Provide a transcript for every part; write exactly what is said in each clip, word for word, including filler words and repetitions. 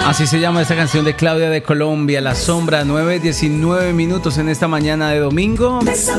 Así se llama esta canción de Claudia de Colombia, La Sombra. Nueve diecinueve minutos en esta mañana de domingo.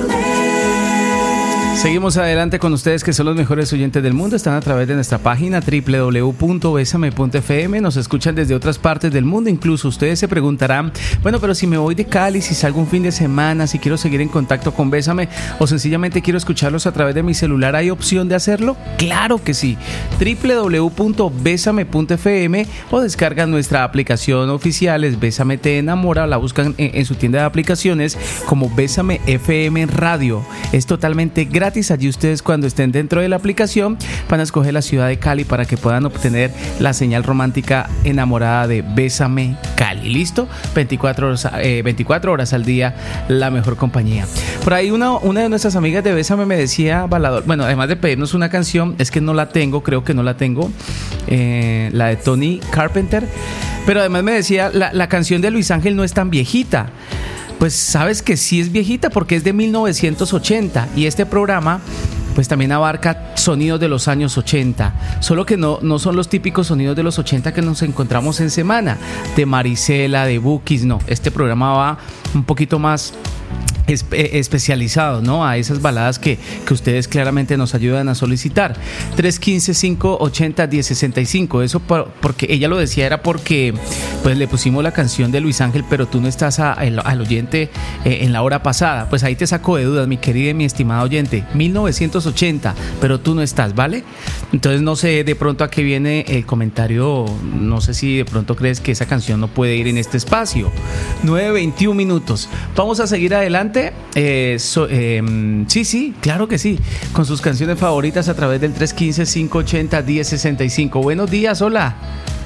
Seguimos adelante con ustedes, que son los mejores oyentes del mundo. Están a través de nuestra página doble u doble u doble u punto besame punto efe eme. Nos escuchan desde otras partes del mundo. Incluso ustedes se preguntarán, bueno, pero si me voy de Cali, si salgo un fin de semana, si quiero seguir en contacto con Bésame, o sencillamente quiero escucharlos a través de mi celular, ¿hay opción de hacerlo? Claro que sí. doble u doble u doble u punto besame punto efe eme, o descargan nuestra aplicación oficial, es Bésame Te Enamora. La buscan en, en su tienda de aplicaciones como Bésame Efe Eme Radio. Es totalmente gratis. Allí ustedes, cuando estén dentro de la aplicación, van a escoger la ciudad de Cali para que puedan obtener la señal romántica enamorada de Bésame Cali. ¿Listo? veinticuatro horas, eh, veinticuatro horas al día, la mejor compañía. Por ahí una, una de nuestras amigas de Bésame me decía, Balador, bueno, además de pedirnos una canción, es que no la tengo, creo que no la tengo, eh, la de Tony Carpenter, pero además me decía, la, la canción de Luis Ángel no es tan viejita. Pues sabes que sí es viejita, porque es de mil novecientos ochenta, y este programa pues también abarca sonidos de los años ochenta, solo que no, no son los típicos sonidos de los ochenta que nos encontramos en semana, de Marisela, de Bukis, no. Este programa va un poquito más Espe- especializado, ¿no? A esas baladas que, que ustedes claramente nos ayudan a solicitar. tres uno cinco, cinco ocho cero, uno cero seis cinco. Eso por, porque ella lo decía, era porque pues le pusimos la canción de Luis Ángel, pero tú no estás a, a, al oyente eh, en la hora pasada. Pues ahí te saco de dudas, mi querida y mi estimada oyente. mil novecientos ochenta, pero tú no estás, ¿vale? Entonces no sé de pronto a qué viene el comentario. No sé si de pronto crees que esa canción no puede ir en este espacio. nueve veintiuno minutos. Vamos a seguir adelante. Eh, so, eh, sí, sí, claro que sí, con sus canciones favoritas a través del tres uno cinco, cinco ocho cero, uno cero seis cinco. Buenos días, hola.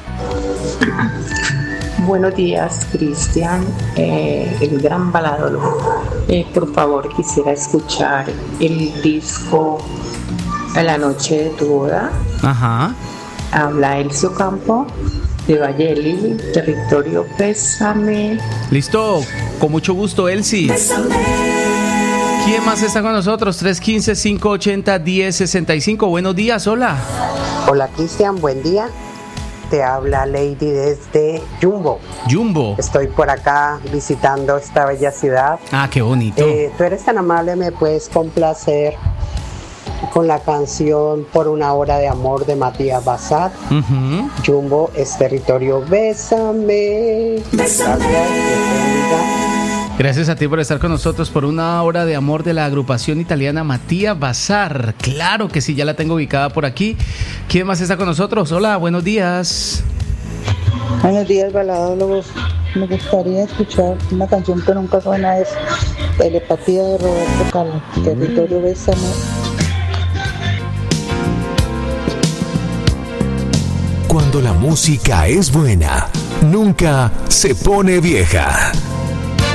Buenos días, Cristian, eh, el gran baladólogo. Eh, por favor, quisiera escuchar el disco A la noche de tu boda. Ajá. Habla Elcio Campo, de Valle del Lili, territorio Bésame. Listo, con mucho gusto, Elsie. ¿Quién más está con nosotros? tres uno cinco, cinco ocho cero, uno cero seis cinco. Buenos días, hola. Hola, Cristian, buen día. Te habla Lady desde Jumbo. Jumbo. Estoy por acá visitando esta bella ciudad. Ah, qué bonito. Eh, tú eres tan amable, me puedes complacer con la canción Por una hora de amor de Matías Bazar. Uh-huh. Jumbo es territorio Bésame. Bésame. Gracias a ti por estar con nosotros. Por una hora de amor de la agrupación italiana Matías Bazar. Claro que sí, ya la tengo ubicada por aquí. ¿Quién más está con nosotros? Hola, buenos días. Buenos días, baladólogos. Me gustaría escuchar una canción que nunca suena, es Telepatía de Roberto Carlos, mm. Territorio Bésame. Cuando la música es buena, nunca se pone vieja.